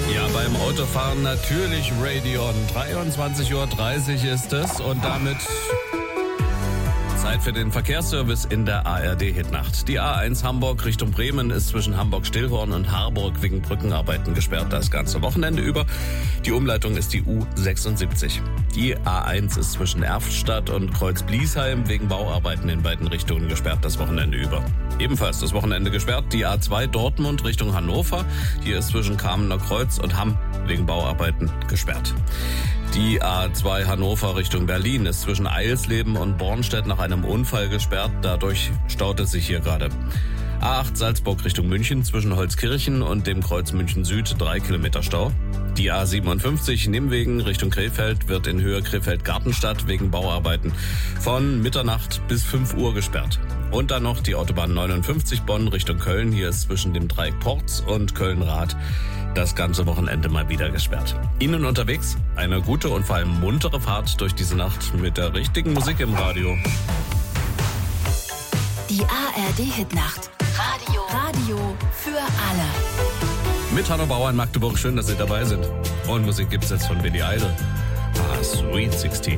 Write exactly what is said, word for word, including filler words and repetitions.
Ja, beim Autofahren natürlich Radion. dreiundzwanzig Uhr dreißig ist es und damit Zeit für den Verkehrsservice in der A R D-Hitnacht. Die A eins Hamburg Richtung Bremen ist zwischen Hamburg-Stillhorn und Harburg wegen Brückenarbeiten gesperrt das ganze Wochenende über. Die Umleitung ist die U sechsundsiebzig. Die A eins ist zwischen Erftstadt und Kreuz-Bliesheim wegen Bauarbeiten in beiden Richtungen gesperrt das Wochenende über. Ebenfalls das Wochenende gesperrt die A zwei Dortmund Richtung Hannover. Hier ist zwischen Kamener Kreuz und Hamm wegen Bauarbeiten gesperrt. Die A zwei Hannover Richtung Berlin ist zwischen Eilsleben und Bornstedt nach einem Unfall gesperrt. Dadurch staut es sich hier gerade. A acht Salzburg Richtung München zwischen Holzkirchen und dem Kreuz München Süd drei Kilometer Stau. Die A siebenundfünfzig Nimwegen Richtung Krefeld wird in Höhe Krefeld-Gartenstadt wegen Bauarbeiten von Mitternacht bis fünf Uhr gesperrt. Und dann noch die Autobahn neunundfünfzig Bonn Richtung Köln. Hier ist zwischen dem Dreieck Porz und Köln-Rath das ganze Wochenende mal wieder gesperrt. Ihnen unterwegs eine gute und vor allem muntere Fahrt durch diese Nacht mit der richtigen Musik im Radio. Die A R D-Hitnacht. Radio. Radio für alle. Mit Hanno Bauer in Magdeburg. Schön, dass Sie dabei sind. Und Musik gibt's jetzt von Billy Idol. Ah, Sweet sechzehn.